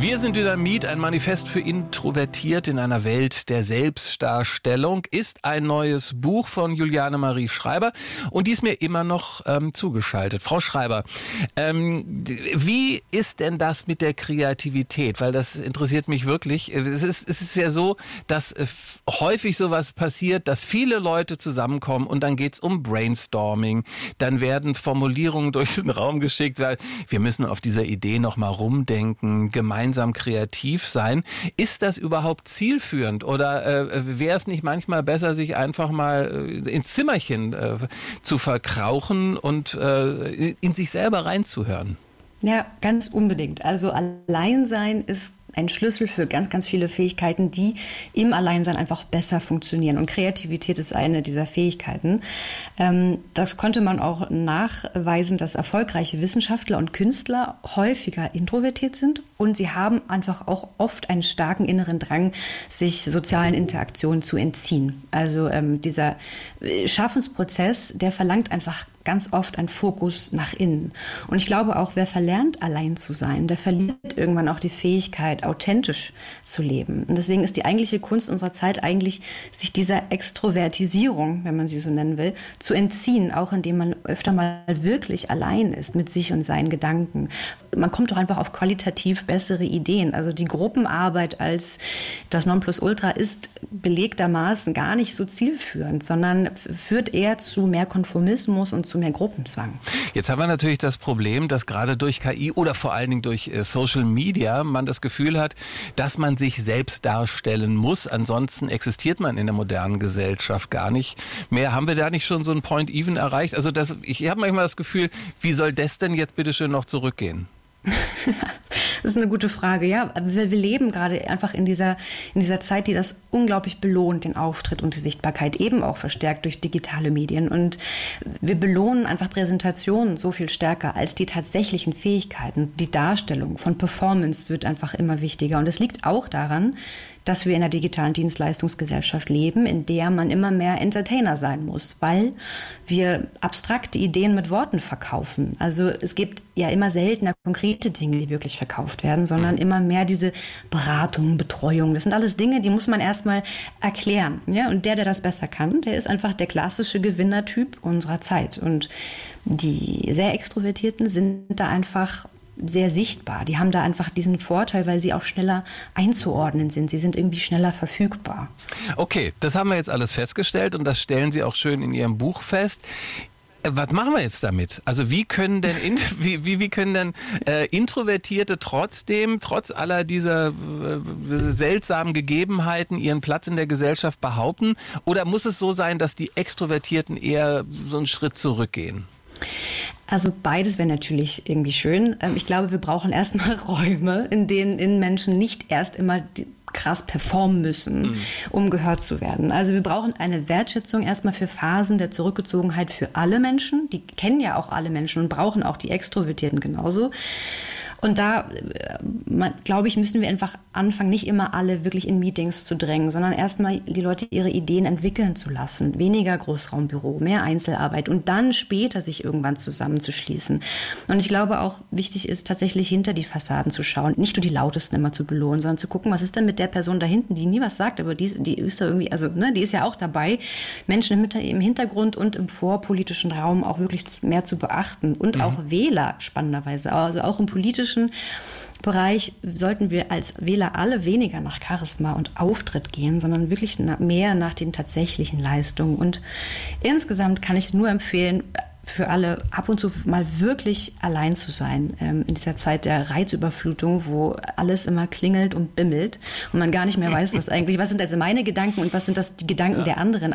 Wir sind Dynamit, ein Manifest für Introvertierte in einer Welt der Selbstdarstellung, ist ein neues Buch von Juliane Marie Schreiber und die ist mir immer noch zugeschaltet. Frau Schreiber, wie ist denn das mit der Kreativität? Weil das interessiert mich wirklich. Es ist ja so, dass häufig sowas passiert, dass viele Leute zusammenkommen und dann geht's um Brainstorming. Dann werden Formulierungen durch den Raum geschickt, weil wir müssen auf dieser Idee noch mal rumdenken, gemeinsam kreativ sein. Ist das überhaupt zielführend oder wäre es nicht manchmal besser, sich einfach mal ins Zimmerchen zu verkrauchen und in sich selber reinzuhören? Ja, ganz unbedingt. Also Alleinsein ist ein Schlüssel für ganz, ganz viele Fähigkeiten, die im Alleinsein einfach besser funktionieren. Und Kreativität ist eine dieser Fähigkeiten. Das konnte man auch nachweisen, dass erfolgreiche Wissenschaftler und Künstler häufiger introvertiert sind. Und sie haben einfach auch oft einen starken inneren Drang, sich sozialen Interaktionen zu entziehen. Also dieser Schaffensprozess, der verlangt einfach ganz oft einen Fokus nach innen. Und ich glaube auch, wer verlernt, allein zu sein, der verliert irgendwann auch die Fähigkeit, authentisch zu leben. Und deswegen ist die eigentliche Kunst unserer Zeit eigentlich, sich dieser Extrovertisierung, wenn man sie so nennen will, zu entziehen, auch indem man öfter mal wirklich allein ist mit sich und seinen Gedanken. Man kommt doch einfach auf qualitativ bessere Ideen. Also die Gruppenarbeit als das Nonplusultra ist belegtermaßen gar nicht so zielführend, sondern führt eher zu mehr Konformismus und zu mehr Gruppenzwang. Jetzt haben wir natürlich das Problem, dass gerade durch KI oder vor allen Dingen durch Social Media man das Gefühl hat, dass man sich selbst darstellen muss. Ansonsten existiert man in der modernen Gesellschaft gar nicht mehr. Haben wir da nicht schon so ein Point Even erreicht? Also ich habe manchmal das Gefühl, wie soll das denn jetzt bitte schön noch zurückgehen? Das ist eine gute Frage. Ja, wir leben gerade einfach in dieser Zeit, die das unglaublich belohnt, den Auftritt und die Sichtbarkeit, eben auch verstärkt durch digitale Medien. Und wir belohnen einfach Präsentationen so viel stärker als die tatsächlichen Fähigkeiten. Die Darstellung von Performance wird einfach immer wichtiger. Und es liegt auch daran, dass wir in einer digitalen Dienstleistungsgesellschaft leben, in der man immer mehr Entertainer sein muss, weil wir abstrakte Ideen mit Worten verkaufen. Also es gibt ja immer seltener konkrete Dinge, die wirklich verkauft werden, sondern immer mehr diese Beratung, Betreuung. Das sind alles Dinge, die muss man erstmal erklären. Ja? Und der das besser kann, der ist einfach der klassische Gewinnertyp unserer Zeit. Und die sehr Extrovertierten sind da einfach sehr sichtbar. Die haben da einfach diesen Vorteil, weil sie auch schneller einzuordnen sind. Sie sind irgendwie schneller verfügbar. Okay, das haben wir jetzt alles festgestellt und das stellen Sie auch schön in Ihrem Buch fest. Was machen wir jetzt damit? Also wie können denn Introvertierte trotz aller dieser seltsamen Gegebenheiten ihren Platz in der Gesellschaft behaupten? Oder muss es so sein, dass die Extrovertierten eher so einen Schritt zurückgehen? Also beides wäre natürlich irgendwie schön. Ich glaube, wir brauchen erstmal Räume, in denen Menschen nicht erst immer krass performen müssen, um gehört zu werden. Also wir brauchen eine Wertschätzung erstmal für Phasen der Zurückgezogenheit für alle Menschen. Die kennen ja auch alle Menschen und brauchen auch die Extrovertierten genauso. Und da, glaube ich, müssen wir einfach anfangen, nicht immer alle wirklich in Meetings zu drängen, sondern erstmal die Leute ihre Ideen entwickeln zu lassen. Weniger Großraumbüro, mehr Einzelarbeit und dann später sich irgendwann zusammenzuschließen. Und ich glaube auch, wichtig ist tatsächlich hinter die Fassaden zu schauen, nicht nur die Lautesten immer zu belohnen, sondern zu gucken, was ist denn mit der Person da hinten, die nie was sagt, aber die ist da irgendwie, also die ist ja auch dabei, Menschen im Hintergrund und im vorpolitischen Raum auch wirklich mehr zu beachten und auch Wähler spannenderweise, also auch im politischen Bereich sollten wir als Wähler alle weniger nach Charisma und Auftritt gehen, sondern wirklich mehr nach den tatsächlichen Leistungen. Und insgesamt kann ich nur empfehlen, für alle ab und zu mal wirklich allein zu sein in dieser Zeit der Reizüberflutung, wo alles immer klingelt und bimmelt und man gar nicht mehr weiß, was sind also meine Gedanken und was sind das die Gedanken der anderen.